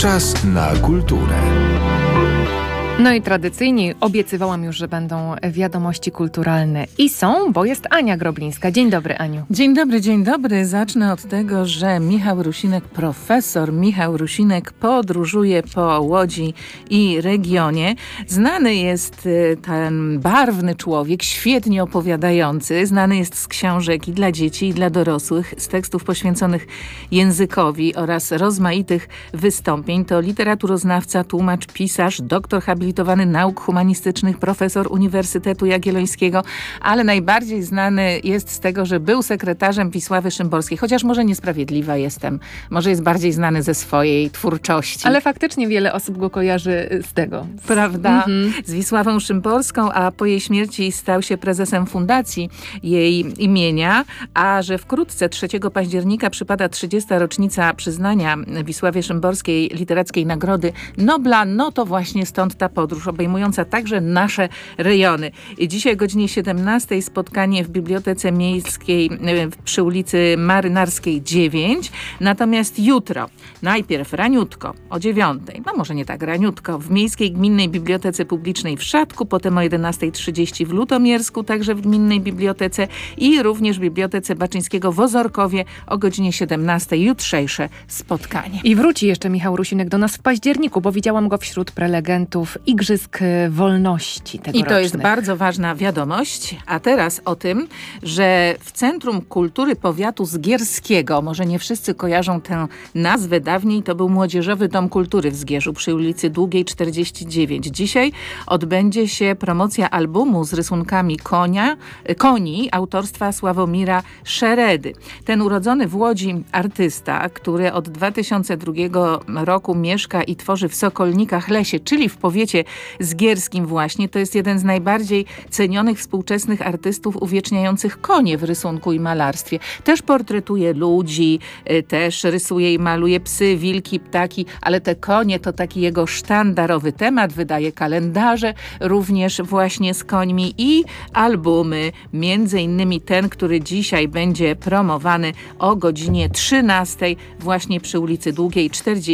Czas na kulturę. No i tradycyjnie obiecywałam już, że będą wiadomości kulturalne. I są, bo jest Ania Groblińska. Dzień dobry, Aniu. Dzień dobry, dzień dobry. Zacznę od tego, że profesor Michał Rusinek podróżuje po Łodzi i regionie. Znany jest ten barwny człowiek, świetnie opowiadający. Znany jest z książek i dla dzieci, i dla dorosłych, z tekstów poświęconych językowi oraz rozmaitych wystąpień. To literaturoznawca, tłumacz, pisarz, doktor habilitowany nauk humanistycznych, profesor Uniwersytetu Jagiellońskiego, ale najbardziej znany jest z tego, że był sekretarzem Wisławy Szymborskiej, chociaż może niesprawiedliwa jestem, może jest bardziej znany ze swojej twórczości. Ale faktycznie wiele osób go kojarzy z tego. Prawda? Z Wisławą Szymborską, a po jej śmierci stał się prezesem fundacji jej imienia, a że wkrótce 3 października przypada 30. rocznica przyznania Wisławie Szymborskiej Literackiej Nagrody Nobla, no to właśnie stąd ta podróż obejmująca także nasze rejony. Dzisiaj o godzinie 17 spotkanie w Bibliotece Miejskiej przy ulicy Marynarskiej 9. Natomiast jutro, najpierw raniutko o 9, no może nie tak raniutko, w Miejskiej Gminnej Bibliotece Publicznej w Szatku, potem o 11:30 w Lutomiersku, także w Gminnej Bibliotece i również w Bibliotece Baczyńskiego w Ozorkowie o godzinie 17. Jutrzejsze spotkanie. I wróci jeszcze Michał Rusinek do nas w październiku, bo widziałam go wśród prelegentów Igrzysk Wolności tegorocznych. I to jest bardzo ważna wiadomość. A teraz o tym, że w Centrum Kultury Powiatu Zgierskiego, może nie wszyscy kojarzą tę nazwę, dawniej to był Młodzieżowy Dom Kultury w Zgierzu przy ulicy Długiej 49. Dzisiaj odbędzie się promocja albumu z rysunkami koni autorstwa Sławomira Szeredy. Ten urodzony w Łodzi artysta, który od 2002 roku mieszka i tworzy w Sokolnikach Lesie, czyli w powiecie zgierskim właśnie. To jest jeden z najbardziej cenionych współczesnych artystów uwieczniających konie w rysunku i malarstwie. Też portretuje ludzi, też rysuje i maluje psy, wilki, ptaki, ale te konie to taki jego sztandarowy temat. Wydaje kalendarze również właśnie z końmi i albumy. Między innymi ten, który dzisiaj będzie promowany o godzinie 13 właśnie przy ulicy Długiej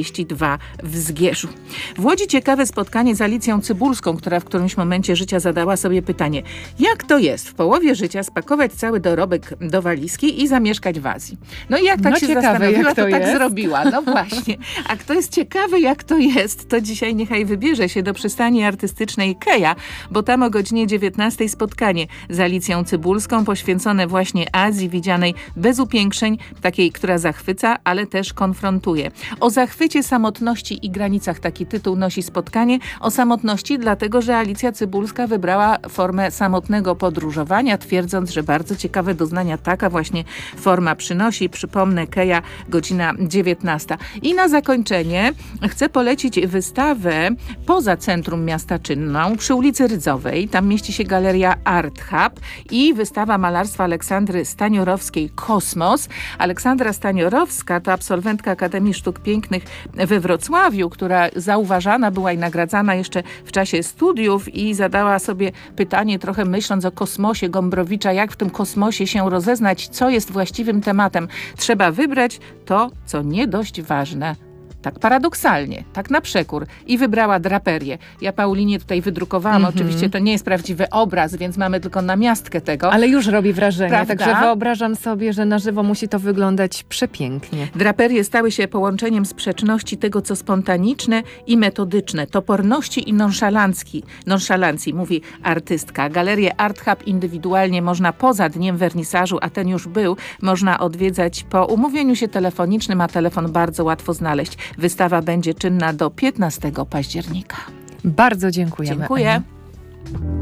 42 w Zgierzu. W Łodzi ciekawe spotkanie z Alicją Cybulską, która w którymś momencie życia zadała sobie pytanie, jak to jest w połowie życia spakować cały dorobek do walizki i zamieszkać w Azji. No i jak tak się zastanowiła, to tak zrobiła. No właśnie. A kto jest ciekawy, jak to jest, to dzisiaj niechaj wybierze się do przystani artystycznej Keja, bo tam o godzinie 19 spotkanie z Alicją Cybulską poświęcone właśnie Azji, widzianej bez upiększeń, takiej, która zachwyca, ale też konfrontuje. O zachwycie, samotności i granicach taki tytuł nosi spotkanie. O samotności dlatego, że Alicja Cybulska wybrała formę samotnego podróżowania, twierdząc, że bardzo ciekawe doznania taka właśnie forma przynosi. Przypomnę, Keja, godzina 19. I na zakończenie chcę polecić wystawę poza centrum miasta czynną, przy ulicy Rydzowej. Tam mieści się galeria Art Hub i wystawa malarstwa Aleksandry Staniorowskiej Kosmos. Aleksandra Staniorowska to absolwentka Akademii Sztuk Pięknych we Wrocławiu, która zauważana była i nagradzana jeszcze w czasie studiów i zadała sobie pytanie, trochę myśląc o kosmosie Gombrowicza, jak w tym kosmosie się rozeznać, co jest właściwym tematem. Trzeba wybrać to, co nie dość ważne. Tak paradoksalnie, tak na przekór. I wybrała draperię. Ja Paulinie tutaj wydrukowałam. Oczywiście to nie jest prawdziwy obraz, więc mamy tylko namiastkę tego. Ale już robi wrażenie, prawda? Także wyobrażam sobie, że na żywo musi to wyglądać przepięknie. Draperie stały się połączeniem sprzeczności tego, co spontaniczne i metodyczne, toporności i nonszalancji, mówi artystka. Galerię Art Hub indywidualnie można poza dniem wernisażu, a ten już był, można odwiedzać po umówieniu się telefonicznym, a telefon bardzo łatwo znaleźć. Wystawa będzie czynna do 15 października. Bardzo dziękujemy. Dziękuję. Aniu.